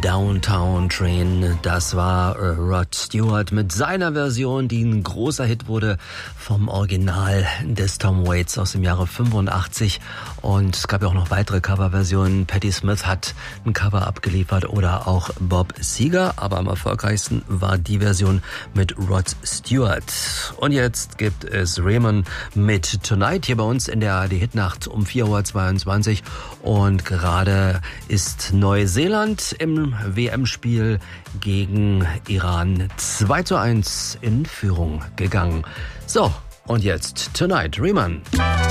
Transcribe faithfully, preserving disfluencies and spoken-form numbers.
Downtown Train, das war Rod Stewart mit seiner Version, die ein großer Hit wurde vom Original des Tom Waits aus dem Jahre fünfundachtzig. Und es gab ja auch noch weitere Coverversionen. Patti Smith hat ein Cover abgeliefert oder auch Bob Seger, aber am erfolgreichsten war die Version mit Rod Stewart. Und jetzt gibt es Raymond mit Tonight hier bei uns in der A R D-Hitnacht um vier Uhr zweiundzwanzig. Und gerade ist Neuseeland im W M-Spiel gegen Iran zwei zu eins in Führung gegangen. So, und jetzt Tonight, Riemann.